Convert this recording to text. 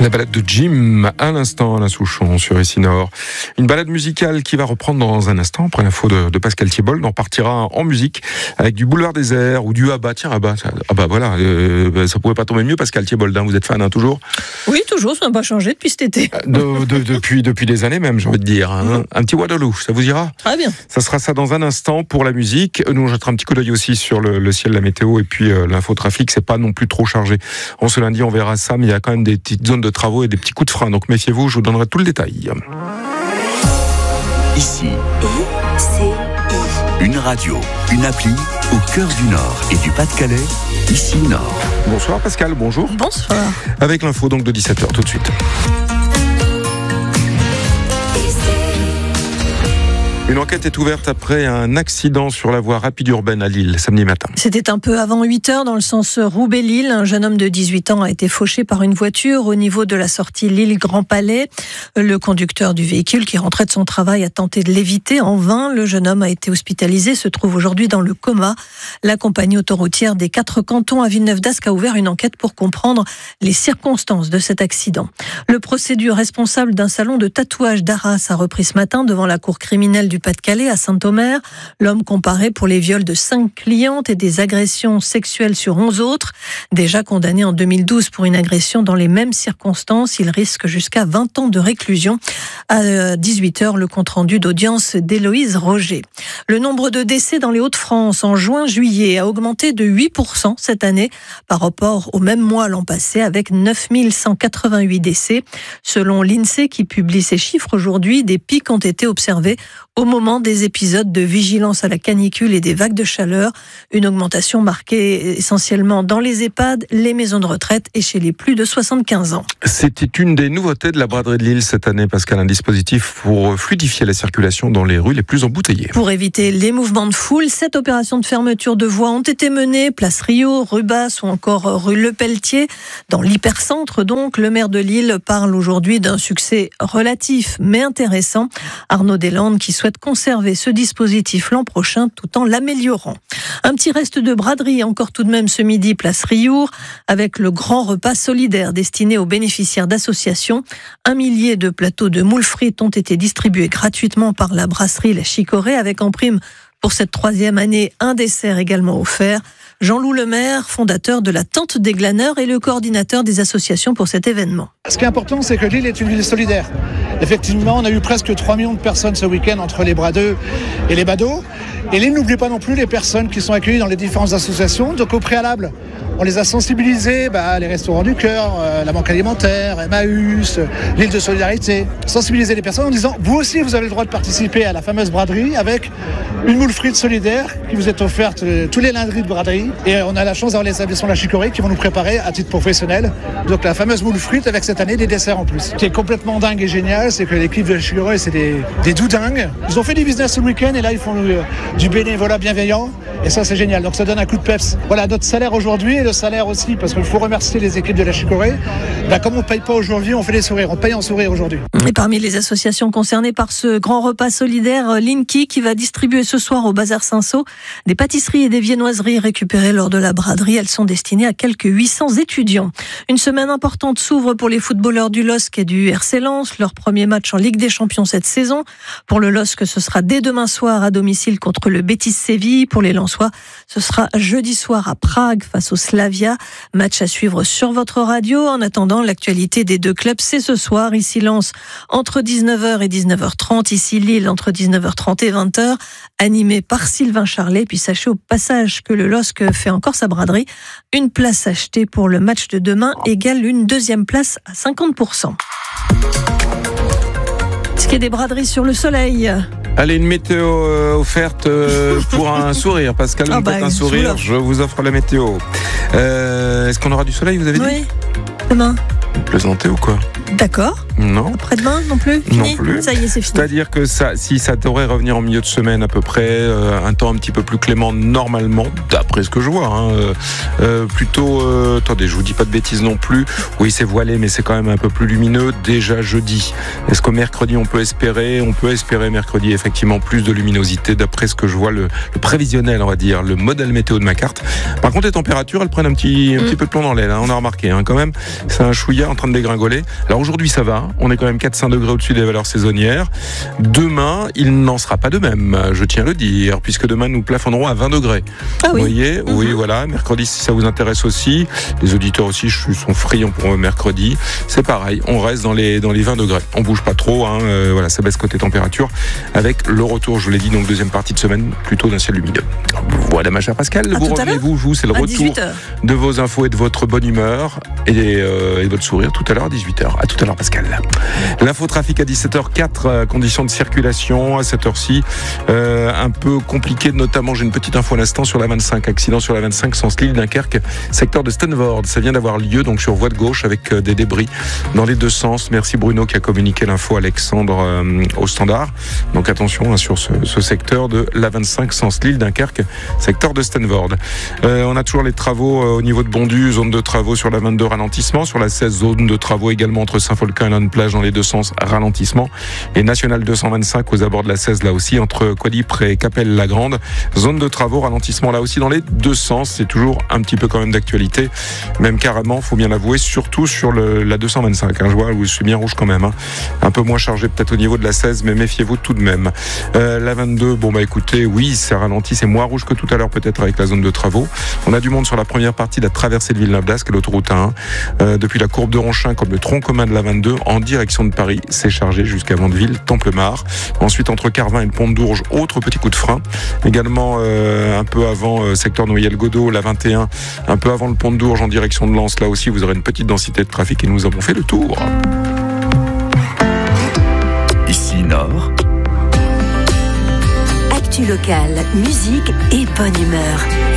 La balade de Jim, à l'instant, Alain Souchon sur Ici Nord. Une balade musicale qui va reprendre dans un instant, après l'info de Pascal Thiebold. On partira en musique avec du Boulevard Désert ou du Abba. Tiens, Abba, voilà, ça pouvait pas tomber mieux, Pascal Thiebold, hein, vous êtes fan, toujours? Oui, toujours, ça n'a pas changé depuis cet été. Depuis des années même, j'ai envie de dire. Hein. Un petit Waterloo, ça vous ira? Très bien. Ça sera ça dans un instant pour la musique. Nous, on jettera un petit coup d'œil aussi sur le ciel, la météo et puis l'infotrafic. C'est pas non plus trop chargé. En ce lundi, on verra ça, mais il y a quand même des petites zones de travaux et des petits coups de frein. Donc méfiez-vous, je vous donnerai tout le détail. Ici, une radio, une appli au cœur du Nord et du Pas-de-Calais. Ici Nord. Bonsoir Pascal, bonjour. Bonsoir. Avec l'info donc de 17h tout de suite. Une enquête est ouverte après un accident sur la voie rapide urbaine à Lille, samedi matin. C'était un peu avant 8h dans le sens Roubaix-Lille. Un jeune homme de 18 ans a été fauché par une voiture au niveau de la sortie Lille-Grand Palais. Le conducteur du véhicule qui rentrait de son travail a tenté de l'éviter. En vain, le jeune homme a été hospitalisé, se trouve aujourd'hui dans le coma. La compagnie autoroutière des 4 cantons à Villeneuve-d'Ascq a ouvert une enquête pour comprendre les circonstances de cet accident. Le procès du responsable d'un salon de tatouage d'Arras a repris ce matin devant la cour criminelle du Pas-de-Calais à Saint-Omer. L'homme comparé pour les viols de 5 clientes et des agressions sexuelles sur 11 autres. Déjà condamné en 2012 pour une agression dans les mêmes circonstances, il risque jusqu'à 20 ans de réclusion. À 18h, le compte-rendu d'audience d'Héloïse Roger. Le nombre de décès dans les Hauts-de-France en juin-juillet a augmenté de 8% cette année par rapport au même mois l'an passé avec 9188 décès. Selon l'INSEE qui publie ces chiffres aujourd'hui, des pics ont été observés au moment des épisodes de vigilance à la canicule et des vagues de chaleur. Une augmentation marquée essentiellement dans les EHPAD, les maisons de retraite et chez les plus de 75 ans. C'était une des nouveautés de la braderie de Lille cette année, Pascal, un dispositif pour fluidifier la circulation dans les rues les plus embouteillées. Pour éviter les mouvements de foule, 7 opérations de fermeture de voies ont été menées, place Rio, rue Basse ou encore rue Le Pelletier. Dans l'hypercentre donc, le maire de Lille parle aujourd'hui d'un succès relatif mais intéressant. Arnaud Deslandes qui souhaite conserver ce dispositif l'an prochain tout en l'améliorant. Un petit reste de braderie encore tout de même ce midi, place Riour, avec le grand repas solidaire destiné aux bénéficiaires d'associations. 1 millier de plateaux de moules frites ont été distribués gratuitement par la brasserie La Chicorée, avec en prime pour cette 3e année un dessert également offert. Jean-Loup Lemaire, fondateur de la Tente des Glaneurs et le coordinateur des associations pour cet événement. Ce qui est important, c'est que Lille est une ville solidaire. Effectivement, on a eu presque 3 millions de personnes ce week-end entre les bradeux et les badauds. Et Lille n'oublie pas non plus les personnes qui sont accueillies dans les différentes associations. Donc au préalable, on les a sensibilisés, les Restaurants du Cœur, la Banque Alimentaire, Emmaüs, l'île de Solidarité. Sensibiliser les personnes en disant, vous aussi vous avez le droit de participer à la fameuse braderie avec une moule frite solidaire qui vous est offerte tous les lundis de braderie. Et on a la chance d'avoir les établissements La Chicorée qui vont nous préparer à titre professionnel. Donc la fameuse moule frite avec cette année des desserts en plus. Ce qui est complètement dingue et génial, c'est que l'équipe de La Chicorée, c'est des doudingues. Ils ont fait du business ce week-end et là ils font du bénévolat bienveillant. Et ça c'est génial, donc ça donne un coup de peps. Voilà notre salaire aujourd'hui et le salaire aussi, parce qu'il faut remercier les équipes de La Chicorée. Comme on ne paye pas aujourd'hui, on fait des sourires, on paye en sourire aujourd'hui. Et parmi les associations concernées par ce grand repas solidaire, Linky qui va distribuer ce soir au Bazar Saint-Saul des pâtisseries et des viennoiseries récupérées lors de la braderie. Elles sont destinées à quelques 800 étudiants. Une semaine importante s'ouvre pour les footballeurs du LOSC et du RC Lens, leur premier match en Ligue des Champions cette saison. Pour le LOSC, ce sera dès demain soir à domicile contre le Betis Séville. Pour les Lensois, ce sera jeudi soir à Prague face au Slavia. Match à suivre sur votre radio. En attendant, l'actualité des deux clubs, c'est ce soir. Ici Lens entre 19h et 19h30. Ici Lille entre 19h30 et 20h. Animé par Sylvain Charlet. Puis sachez au passage que le LOSC fait encore sa braderie. Une place achetée pour le match de demain égale une deuxième place à 50%. Ce qui est des braderies sur le soleil. Allez, une météo offerte pour un sourire. Pascal, vous faites un sourire, je vous offre la météo. Est-ce qu'on aura du soleil, vous avez dit? Oui, demain. Vous plaisantez ou quoi? D'accord. Non. Après-demain non plus? Fini. Non plus. Ça y est, c'est fini. C'est-à-dire que si ça devrait revenir en milieu de semaine à peu près, un temps un petit peu plus clément normalement, d'après ce que je vois. Plutôt, attendez, je vous dis pas de bêtises non plus. Oui, c'est voilé, mais c'est quand même un peu plus lumineux déjà jeudi. Est-ce qu'au mercredi on peut espérer mercredi effectivement plus de luminosité d'après ce que je vois le prévisionnel, on va dire, le modèle météo de ma carte. Par contre, les températures, elles prennent un petit peu de plomb dans l'aile. On a remarqué quand même. C'est un chouïa hier en train de dégringoler. Alors aujourd'hui ça va, on est quand même 4-5 degrés au-dessus des valeurs saisonnières. Demain, il n'en sera pas de même, je tiens à le dire, puisque demain nous plafonnerons à 20 degrés. Ah oui. Vous voyez, oui, voilà. Mercredi, si ça vous intéresse aussi, les auditeurs aussi sont friands pour mercredi. C'est pareil, on reste dans les 20 degrés. On bouge pas trop, hein, voilà, ça baisse côté température. Avec le retour, je vous l'ai dit, donc deuxième partie de semaine, plutôt d'un ciel lumineux. Voilà, ma chère Pascal, vous revenez-vous, c'est le retour de vos infos et de votre bonne humeur et de votre sourire tout à l'heure à 18h. À tout à l'heure, Pascal. L'infotrafic à 17h04, conditions de circulation à cette heure-ci, un peu compliqué, notamment j'ai une petite info à l'instant sur la 25, accident sur la 25 sens Lille-Dunkerque, secteur de Stanford. Ça vient d'avoir lieu donc sur voie de gauche avec des débris dans les deux sens. Merci Bruno qui a communiqué l'info, Alexandre au standard. Donc attention sur ce secteur de la 25 sens Lille-Dunkerque, secteur de Stanford. On a toujours les travaux au niveau de Bondu, zone de travaux sur la 22, ralentissement. Sur la 16, zone de travaux également entre Saint-Folquin et Lanne-Plage dans les deux sens, ralentissement. Et National 225 aux abords de la 16 là aussi entre Quadipre et Capelle-la-Grande, zone de travaux, ralentissement là aussi dans les deux sens. C'est toujours un petit peu quand même d'actualité, même carrément, faut bien l'avouer, surtout sur la 225. Je vois où c'est bien rouge quand même. Un peu moins chargé peut-être au niveau de la 16, mais méfiez-vous tout de même. La 22, écoutez, oui, ça ralentit, c'est moins rouge que tout à l'heure peut-être avec la zone de travaux. On a du monde sur la première partie de la traversée de Villeneuve-d'Ascq et l'autoroute A1. Depuis la courbe de Ronchin comme le tronc commun de la 22 en direction de Paris, c'est chargé jusqu'à Vandeville, Templemar. Ensuite entre Carvin et le pont de Dourges, autre petit coup de frein. Également un peu avant secteur Noyelles-Godeau, la 21, un peu avant le pont de Dourges en direction de Lens. Là aussi, vous aurez une petite densité de trafic et nous avons fait le tour. Ici Nord. Actu locale, musique et bonne humeur.